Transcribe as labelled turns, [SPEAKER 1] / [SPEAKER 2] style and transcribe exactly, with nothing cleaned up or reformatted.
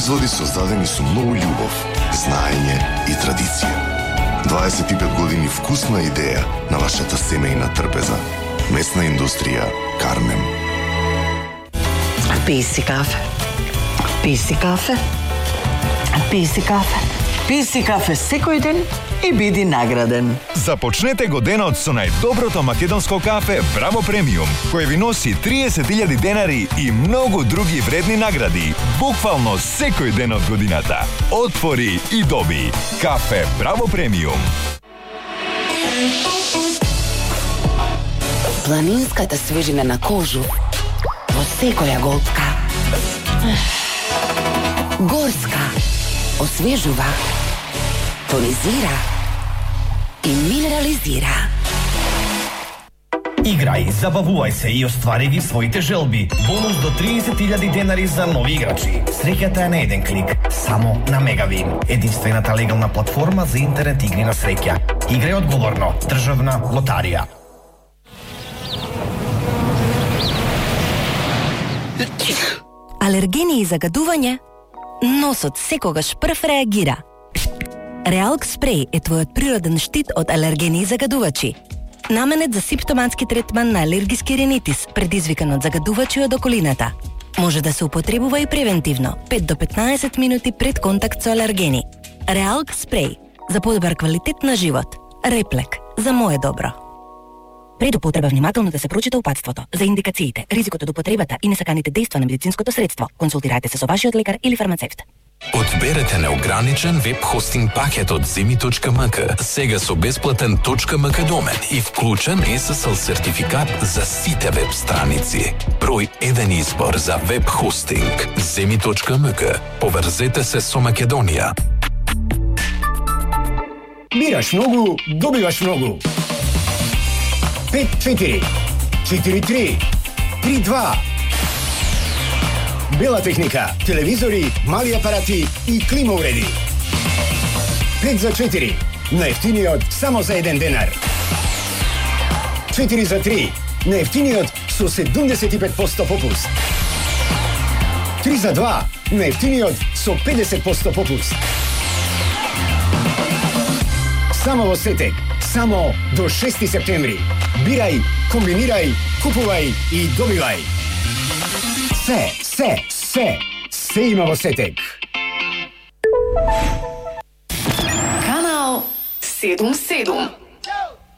[SPEAKER 1] Производи создадени со многу љубов, знаење и традиција. дваесет и пет години вкусна идеја на вашата семејна трпеза. Месна индустрија Кармен.
[SPEAKER 2] Пи си кафе. Пи си кафе. Пи си кафе. Пи си кафе секој ден и биди награден.
[SPEAKER 3] Започнете го денот со најдоброто македонско кафе Браво Премиум, кој ви носи триесет илјади денари и многу други вредни награди, буквално секој ден од годината. Отвори и доби кафе Браво Премиум.
[SPEAKER 4] Планинската свежина на кожу во секоја голтка. Горска освежува, тонизира и минерализира.
[SPEAKER 5] Играј, забавувај се и оствари ги своите желби. Бонус до триесет илјади денари за нови играчи. Среќата е на еден клик, само на Мегавин, единствената легална платформа за интернет игри на среќа. Играј одговорно. Државна лотарија.
[SPEAKER 6] Алергени и загадување? Носот секогаш прв реагира. Реалк спреј е твојот природен штит од алергени и загадувачи. Наменет за симптоматски третман на алергиски ринитис, предизвикан од загадувачи од околината. Може да се употребува и превентивно, пет до петнаесет минути пред контакт со алергени. Реалк спреј за подобар квалитет на живот. Реплек за мое добро. Пред употреба внимателно да се прочита упатството за индикациите, ризикот од употребата и несаканите дејства на медицинското средство. Консултирајте се со вашиот лекар или фармацевт.
[SPEAKER 7] Одберете неограничен веб хостинг пакет од земи точка ем ка, сега со бесплатен .mk домен и вклучен ес ес ел сертификат за сите веб страници. Број еден избор за веб хостинг. земи точка ем ка. Поврзете се со Македонија.
[SPEAKER 8] Бираш многу, добиваш многу. пет четири, четири три, три два. Бела техника, телевизори, мали апарати и клима уреди. пет за четири, најефтиниот само за еден денар. четири за три, најефтиниот со седумдесет и пет проценти попуст. три за два, најефтиниот со педесет проценти попуст. Само во Сетек, само до шести септември. Бирај, комбинирај, купувај и добивај. Се, се, се, се има во Сетек.
[SPEAKER 9] Канал седум седум.